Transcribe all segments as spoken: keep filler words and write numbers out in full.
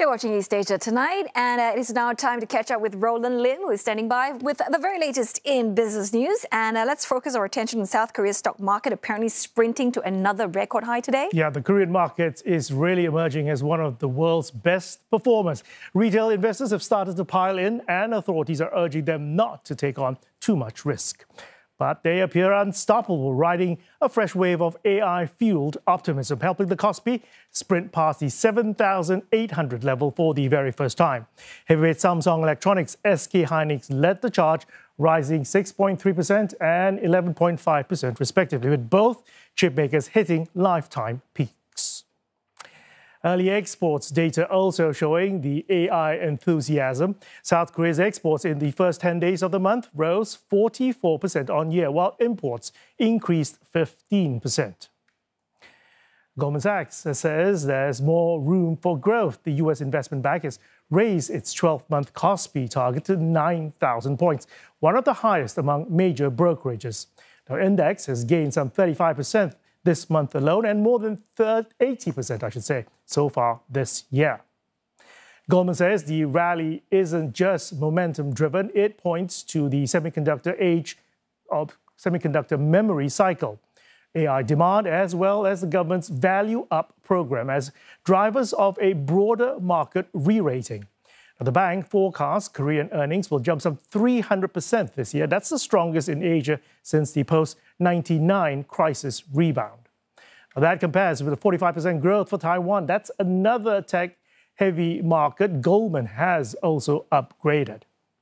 You're watching East Asia Tonight, and uh, it is now time to catch up with Roland Lim, who is standing by with the very latest in business news. And uh, let's focus our attention on South Korea's stock market, apparently sprinting to another record high today. Yeah, the Korean market is really emerging as one of the world's best performers. Retail investors have started to pile in, and authorities are urging them not to take on too much risk. But they appear unstoppable, riding a fresh wave of A I-fueled optimism, helping the Kospi sprint past the seven thousand eight hundred level for the very first time. Heavyweight Samsung Electronics, S K Hynix led the charge, rising six point three percent and eleven point five percent respectively, with both chip makers hitting lifetime peaks. Early exports data also showing the A I enthusiasm. South Korea's exports in the first ten days of the month rose forty-four percent on year, while imports increased fifteen percent. Goldman Sachs says there's more room for growth. The U S investment bank has raised its twelve-month Kospi target to nine thousand points, one of the highest among major brokerages. Now, index has gained some thirty-five percent this month alone, and more than eighty percent, I should say, so far this year. Goldman says the rally isn't just momentum-driven. It points to the semiconductor age of semiconductor memory cycle, A I demand, as well as the government's Value Up program as drivers of a broader market re-rating. Now, the bank forecasts Korean earnings will jump some three hundred percent this year. That's the strongest in Asia since the post ninety-nine crisis rebound. Now, that compares with a forty-five percent growth for Taiwan. That's another tech-heavy market Goldman has also upgraded.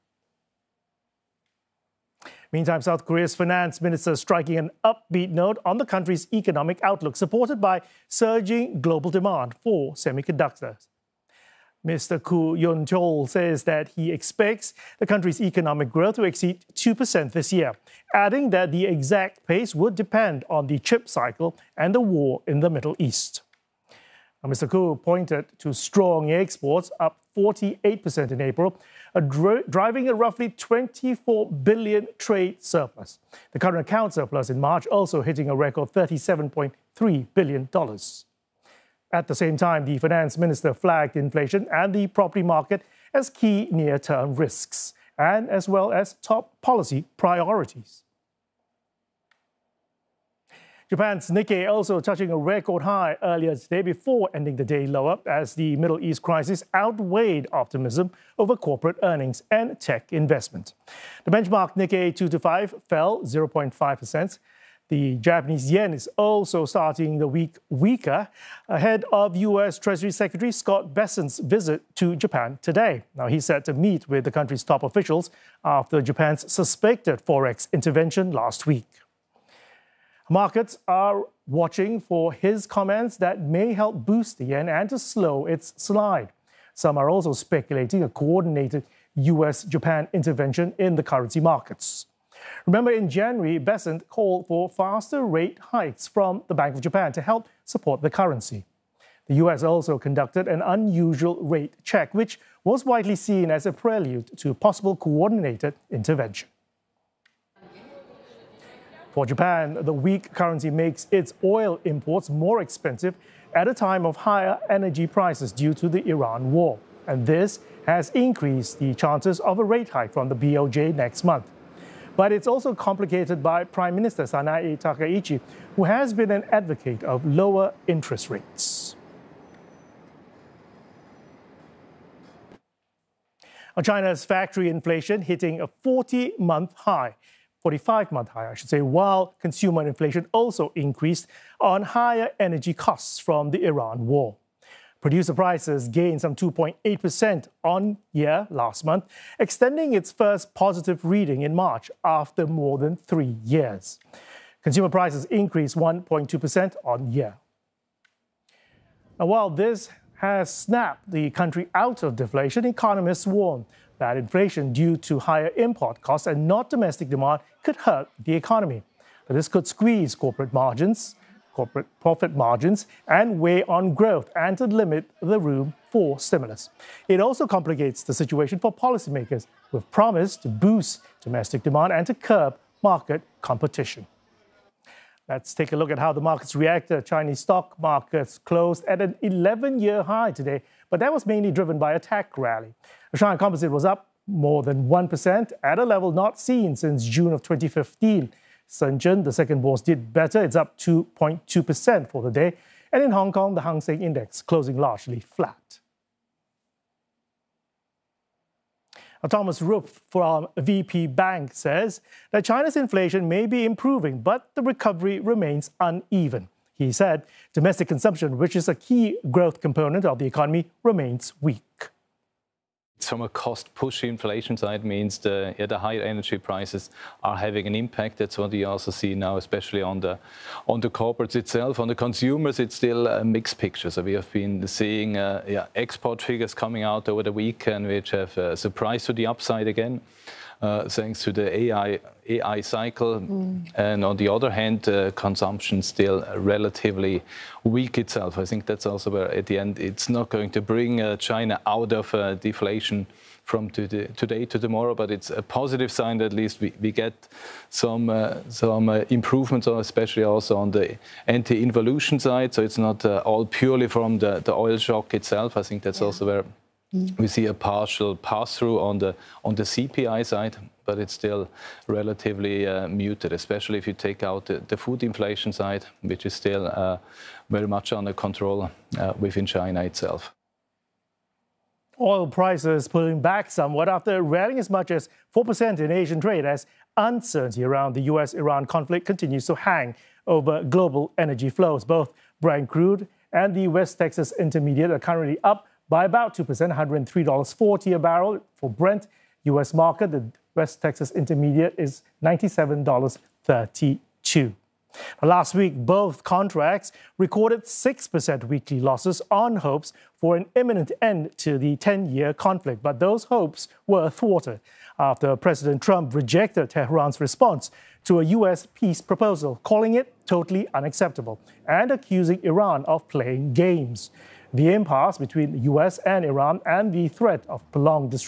Meantime, South Korea's finance minister striking an upbeat note on the country's economic outlook, supported by surging global demand for semiconductors. Mister Koo Yoon-chol says that he expects the country's economic growth to exceed two percent this year, adding that the exact pace would depend on the chip cycle and the war in the Middle East. Now, Mister Koo pointed to strong exports, up forty-eight percent in April, a dri- driving a roughly twenty-four billion trade surplus. The current account surplus in March also hitting a record thirty-seven point three billion dollars. At the same time, the finance minister flagged inflation and the property market as key near-term risks, and as well as top policy priorities. Japan's Nikkei also touching a record high earlier today before ending the day lower as the Middle East crisis outweighed optimism over corporate earnings and tech investment. The benchmark Nikkei two twenty-five fell zero point five percent. The Japanese yen is also starting the week weaker ahead of U S Treasury Secretary Scott Bessent's visit to Japan today. Now, he's set to meet with the country's top officials after Japan's suspected forex intervention last week. Markets are watching for his comments that may help boost the yen and to slow its slide. Some are also speculating a coordinated U S Japan intervention in the currency markets. Remember, in January, Bessent called for faster rate hikes from the Bank of Japan to help support the currency. The U S also conducted an unusual rate check, which was widely seen as a prelude to possible coordinated intervention. For Japan, the weak currency makes its oil imports more expensive at a time of higher energy prices due to the Iran war. And this has increased the chances of a rate hike from the B O J next month. But it's also complicated by Prime Minister Sanae Takaichi, who has been an advocate of lower interest rates. China's factory inflation hitting a forty-month high, forty-five-month high, I should say, while consumer inflation also increased on higher energy costs from the Iran war. Producer prices gained some two point eight percent on year last month, extending its first positive reading in March after more than three years. Consumer prices increased one point two percent on year. Now, while this has snapped the country out of deflation, economists warn that inflation due to higher import costs and not domestic demand could hurt the economy. Now, this could squeeze corporate margins, corporate profit margins, and weigh on growth and to limit the room for stimulus. It also complicates the situation for policymakers who have promised to boost domestic demand and to curb market competition. Let's take a look at how the markets reacted. Chinese stock markets closed at an eleven-year high today, but that was mainly driven by a tech rally. The Shanghai Composite was up more than one percent at a level not seen since June of twenty fifteen. Shenzhen, the second most, did better. It's up two point two percent for the day. And in Hong Kong, the Hang Seng Index closing largely flat. Thomas Rupp from V P Bank says that China's inflation may be improving, but the recovery remains uneven. He said domestic consumption, which is a key growth component of the economy, remains weak. From a cost-push inflation side means the, yeah, the higher energy prices are having an impact. That's what we also see now, especially on the on the corporates itself. On the consumers, it's still a mixed picture. So we have been seeing uh, yeah, export figures coming out over the weekend, which have uh, surprised to the upside again, uh, thanks to the A I A I cycle. Mm. And on the other hand, uh, consumption still relatively weak itself. I think that's also where, at the end, it's not going to bring uh, China out of uh, deflation from today, today to tomorrow, but it's a positive sign that at least we, we get some uh, some uh, improvements, especially also on the anti-involution side. So it's not uh, all purely from the, the oil shock itself. I think that's yeah. also where mm. we see a partial pass-through on the on the C P I side, but it's still relatively uh, muted, especially if you take out the, the food inflation side, which is still uh, very much under control uh, within China itself. Oil prices pulling back somewhat after rallying as much as four percent in Asian trade as uncertainty around the U S Iran conflict continues to hang over global energy flows. Both Brent crude and the West Texas Intermediate are currently up by about two percent, one hundred three dollars and forty cents a barrel for Brent. U S market, the West Texas Intermediate is ninety-seven dollars and thirty-two cents. Last week, both contracts recorded six percent weekly losses on hopes for an imminent end to the ten-year conflict. But those hopes were thwarted after President Trump rejected Tehran's response to a U S peace proposal, calling it totally unacceptable and accusing Iran of playing games. The impasse between the U S and Iran and the threat of prolonged destruction